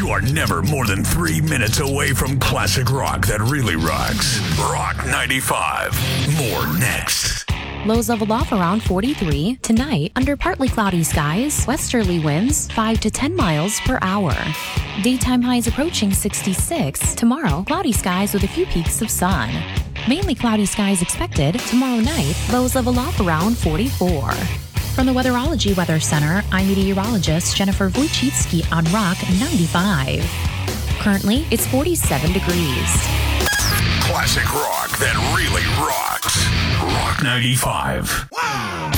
You are never more than 3 minutes away from classic rock that really rocks. Rock 95. More next. Lows level off around 43. Tonight, under partly cloudy skies, westerly winds 5 to 10 miles per hour. Daytime highs approaching 66. Tomorrow, cloudy skies with a few peaks of sun. Mainly cloudy skies expected. Tomorrow night, lows level off around 44. From the Weatherology Weather Center, I'm meteorologist Jennifer Wojcicki on Rock 95. Currently, it's 47 degrees. Classic rock that really rocks. Rock 95.